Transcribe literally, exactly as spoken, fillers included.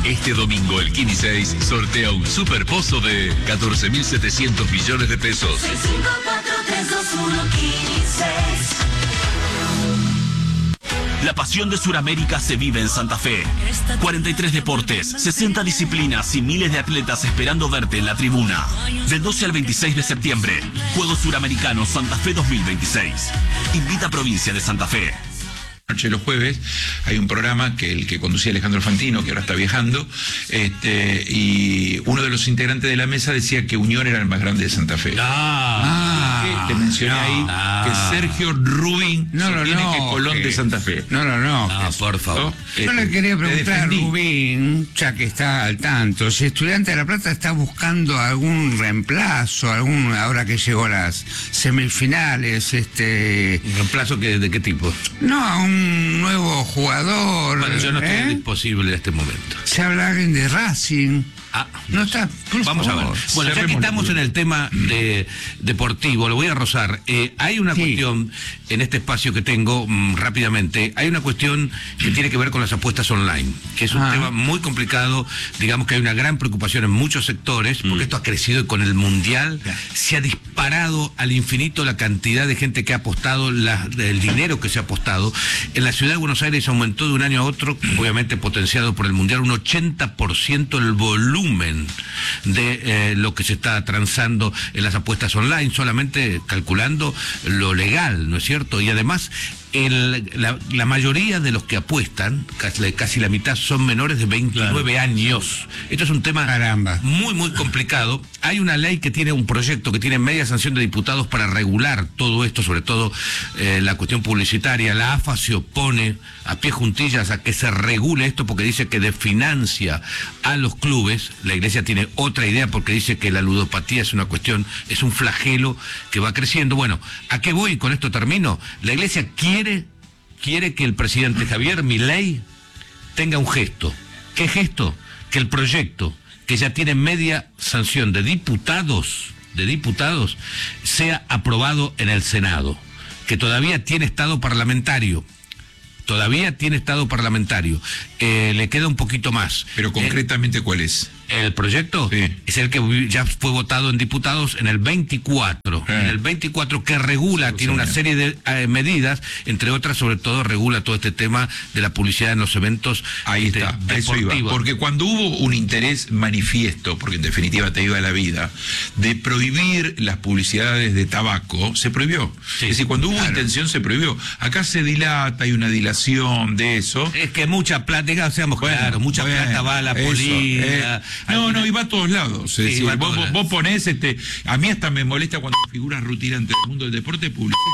Este domingo el Kini seis sortea un super pozo de catorce mil setecientos millones de pesos. seis cinco cuatro tres dos uno Kini seis. La pasión de Sudamérica se vive en Santa Fe. cuarenta y tres deportes, sesenta disciplinas y miles de atletas esperando verte en la tribuna. Del doce al veintiséis de septiembre, Juegos Suramericanos Santa Fe dos mil veintiséis. Invita a Provincia de Santa Fe. Noche los jueves hay un programa que el que conducía Alejandro Fantino, que ahora está viajando, este, y uno de los integrantes de la mesa decía que Unión era el más grande de Santa Fe. Ah, Te mencioné no, ahí no. que Sergio Rubín No, no, sostiene no, que Colón que- de Santa Fe. No, no, no. Ah, por favor. Yo le quería preguntar a defendí. Rubín, ya que está al tanto, si Estudiante de La Plata está buscando algún reemplazo, algún ahora que llegó a las semifinales, este, ¿Un reemplazo que, de qué tipo? no, un nuevo jugador. Bueno, yo no estoy ¿eh? disponible en este momento. Se habla alguien de Racing. Ah, No está. Por vamos a ver. favor. Bueno, ya que cerremos estamos la- en el tema de deportivo, lo voy a rozar. Eh, hay una Sí. cuestión en este espacio que tengo mm, rápidamente. Hay una cuestión que tiene que ver con las apuestas online, que es un Ah. tema muy complicado. Digamos que hay una gran preocupación en muchos sectores, porque esto ha crecido y con el mundial se ha disparado al infinito la cantidad de gente que ha apostado, la, el dinero que se ha apostado. En la ciudad de Buenos Aires aumentó de un año a otro, obviamente potenciado por el mundial, un ochenta por ciento el volumen de eh, lo que se está transando en las apuestas online, solamente calculando lo legal, ¿no es cierto? Y además, el, la, la mayoría de los que apuestan, casi, casi la mitad, son menores de veintinueve años. Esto es un tema Caramba. muy, muy complicado. Hay una ley que tiene un proyecto que tiene media sanción de diputados para regular todo esto, sobre todo eh, la cuestión publicitaria. La AFA se opone a pie juntillas a que se regule esto porque dice que desfinancia a los clubes. La Iglesia tiene otra idea porque dice que la ludopatía es una cuestión, es un flagelo que va creciendo. Bueno, ¿a qué voy? Con esto termino. La Iglesia quiere, quiere que el presidente Javier Milei tenga un gesto. ¿Qué gesto? Que el proyecto, que ya tiene media sanción de diputados, de diputados, sea aprobado en el Senado, que todavía tiene estado parlamentario. Todavía tiene estado parlamentario. Eh, le queda un poquito más. Pero concretamente, ¿cuál es? El proyecto Sí. es el que ya fue votado en diputados en el veinticuatro. Eh. En el veinticuatro que regula, Sí, tiene una señor. serie de eh, medidas, entre otras, sobre todo, regula todo este tema de la publicidad en los eventos. Ahí este, está, a eso iba. deportivos. Porque cuando hubo un interés manifiesto, porque en definitiva te iba la vida, de prohibir las publicidades de tabaco, se prohibió. Sí, es decir, cuando hubo claro. intención se prohibió. Acá se dilata, hay una dilación de eso. Es que mucha plata, digamos, seamos Bueno, claros, mucha bueno, plata va a la eso, política. eh, no, no, y va a todos lados. Es Sí, decir, va a vos, todos vos- lados. vos ponés, este, a mí hasta me molesta cuando figuras rutinantes del mundo del deporte publicitan